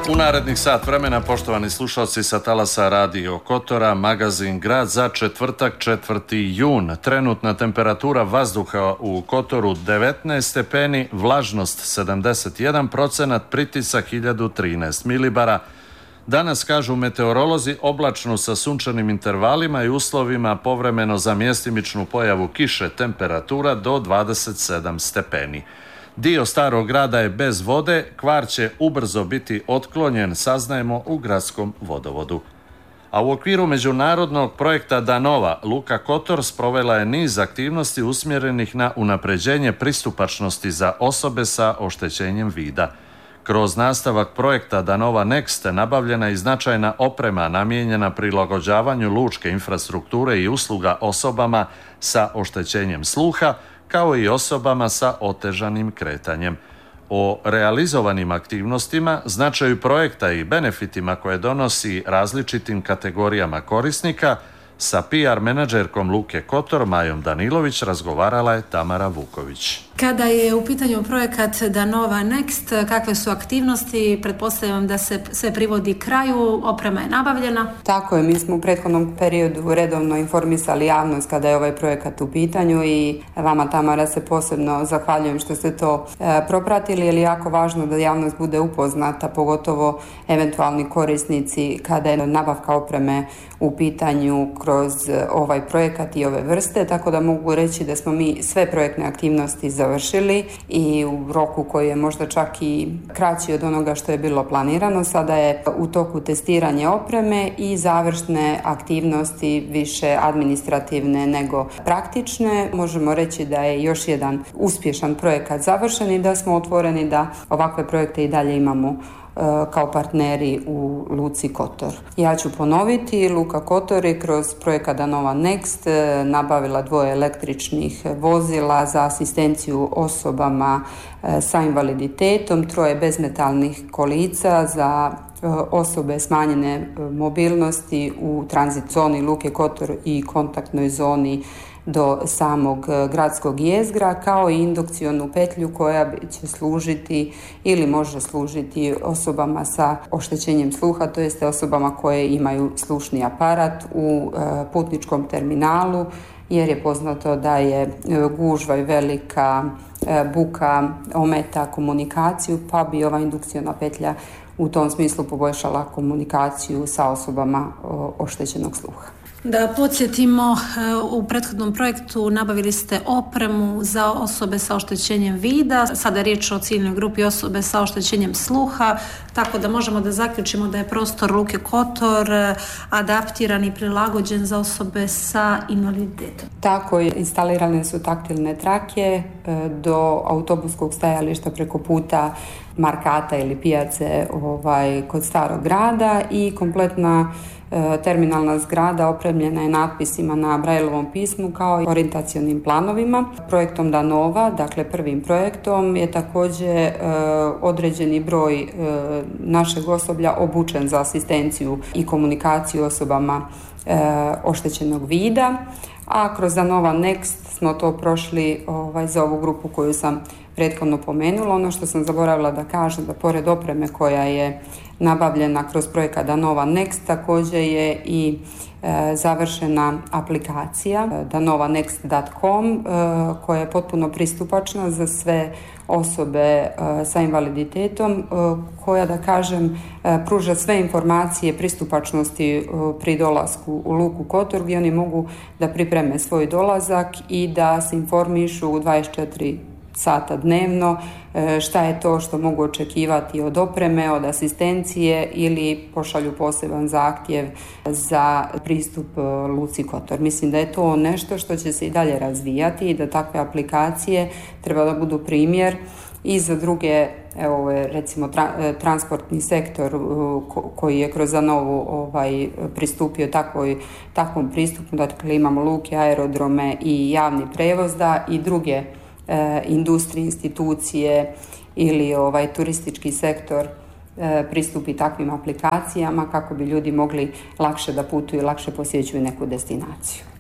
U narednih sat vremena, poštovani slušalci sa talasa Radio Kotora, magazin Grad za četvrtak 4. jun. Trenutna temperatura vazduha u Kotoru 19 stepeni, vlažnost 71%, pritisak 1013 milibara. Danas, kažu meteorolozi, oblačno sa sunčanim intervalima i uslovima povremeno za mjestimičnu pojavu kiše, temperatura do 27 stepeni. Dio starog grada je bez vode, kvar će ubrzo biti otklonjen, saznajemo u gradskom vodovodu. A u okviru međunarodnog projekta Danova, Luka Kotor sprovela je niz aktivnosti usmjerenih na unapređenje pristupačnosti za osobe sa oštećenjem vida. Kroz nastavak projekta Danova Next nabavljena je značajna oprema namijenjena prilagođavanju lučke infrastrukture i usluga osobama sa oštećenjem sluha, kao i osobama sa otežanim kretanjem. O realizovanim aktivnostima, značaju projekta i benefitima koje donosi različitim kategorijama korisnika, sa PR menadžerkom Luke Kotor, Majom Danilović, razgovarala je Tamara Vuković. Kada je u pitanju projekat Danova Next, kakve su aktivnosti? Pretpostavljam da se sve privodi kraju, oprema je nabavljena. Tako je, mi smo u prethodnom periodu redovno informisali javnost kada je ovaj projekat u pitanju i vama, Tamara, se posebno zahvaljujem što ste to propratili, jer je jako važno da javnost bude upoznata, pogotovo eventualni korisnici kada je nabavka opreme u pitanju kroz ovaj projekat i ove vrste, tako da mogu reći da smo mi sve projektne aktivnosti završili i u roku koji je možda čak i kraći od onoga što je bilo planirano. Sada je u toku testiranje opreme i završne aktivnosti, više administrativne nego praktične. Možemo reći da je još jedan uspješan projekat završen i da smo otvoreni da ovakve projekte i dalje imamo kao partneri u Luci Kotor. Ja ću ponoviti, Luka Kotor je kroz projekat Danova Next nabavila 2 električnih vozila za asistenciju osobama sa invaliditetom, 3 bezmetalnih kolica za osobe smanjene mobilnosti u tranzit zoni Luke Kotor i kontaktnoj zoni do samog gradskog jezgra, kao i indukcionu petlju koja će služiti ili može služiti osobama sa oštećenjem sluha, to jest osobama koje imaju slušni aparat u putničkom terminalu, jer je poznato da je gužva i velika buka ometa komunikaciju, pa bi ova indukciona petlja u tom smislu poboljšala komunikaciju sa osobama oštećenog sluha. Da podsjetimo, u prethodnom projektu nabavili ste opremu za osobe sa oštećenjem vida, sada je riječ o ciljnoj grupi osobe sa oštećenjem sluha, tako da možemo da zaključimo da je prostor Luke Kotor adaptiran i prilagođen za osobe sa invaliditetom. Tako je, instalirane su taktilne trake do autobuskog stajališta preko puta Markata ili pijace kod starog grada i kompletna terminalna zgrada opremljena je natpisima na Brailleovom pismu kao i orijentacionim planovima. Projektom Danova, dakle prvim projektom, je također određeni broj našeg osoblja obučen za asistenciju i komunikaciju osobama oštećenog vida, a kroz Danova Next smo to prošli za ovu grupu koju sam prethodno pomenula. Ono što sam zaboravila da kažem, da pored opreme koja je nabavljena kroz projekat Danova Next, također je i završena aplikacija danovanext.com koja je potpuno pristupačna za sve osobe sa invaliditetom, koja, da kažem, pruža sve informacije pristupačnosti pri dolasku u Luku Kotor, gdje oni mogu da pripreme svoj dolazak i da se informišu u 24 sata dnevno šta je to što mogu očekivati od opreme, od asistencije ili pošalju poseban zahtjev za pristup Luci Kotor. Mislim da je to nešto što će se i dalje razvijati i da takve aplikacije treba da budu primjer i za druge, recimo transportni sektor koji je kroz Danovu pristupio takvom pristupu, dakle imamo luke, aerodrome i javni prevoz, da i druge industrije, institucije ili turistički sektor pristupi takvim aplikacijama kako bi ljudi mogli lakše da putuju i lakše posjećuju neku destinaciju.